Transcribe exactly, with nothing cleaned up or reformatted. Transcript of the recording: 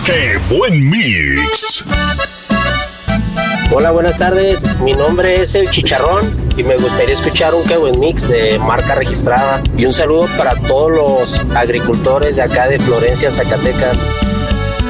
¡Qué buen mix! Hola, buenas tardes. Mi nombre es El Chicharrón y me gustaría escuchar un Qué Buen Mix de marca registrada. Y un saludo para todos los agricultores de acá de Florencia, Zacatecas.